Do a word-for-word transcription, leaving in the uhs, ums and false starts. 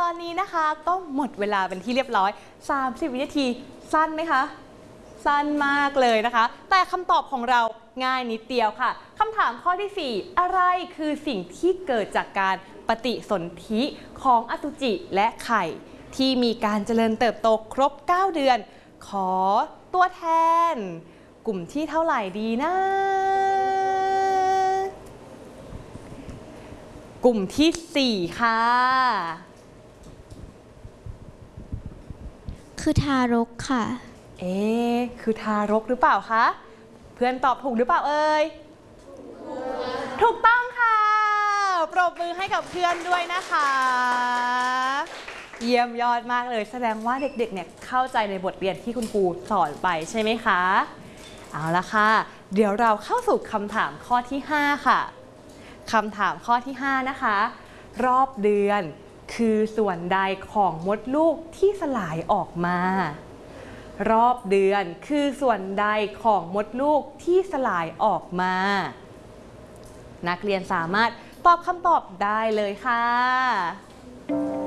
อนนี้นะคะก็หมดเวลาเป็นที่เรียบร้อยสามสิบวินาทีสั้นไหมคะสั้นมากเลยนะคะแต่คำตอบของเราง่ายนิดเดียวค่ะคำถามข้อที่สี่อะไรคือสิ่งที่เกิดจากการปฏิสนธิของอสุจิและไข่ที่มีการเจริญเติบโตครบเก้าเดือนขอตัวแทนกลุ่มที่เท่าไหร่ดีนะกลุ่มที่สี่ค่ะคือทารกค่ะเอ๊ะคือทารกหรือเปล่าคะเพื่อนตอบถูกหรือเปล่าเอ่ยถูกต้องค่ะปรบมือให้กับเพื่อนด้วยนะคะเยี่ยมยอดมากเลยแสดงว่าเด็กๆเนี่ยเข้าใจในบทเรียนที่คุณครูสอนไปใช่ไหมคะเอาละค่ะเดี๋ยวเราเข้าสู่คำถามข้อที่ห้าค่ะคำถามข้อที่ห้านะคะรอบเดือนคือส่วนใดของมดลูกที่สลายออกมารอบเดือนคือส่วนใดของมดลูกที่สลายออกมานักเรียนสามารถตอบคำตอบได้เลยค่ะ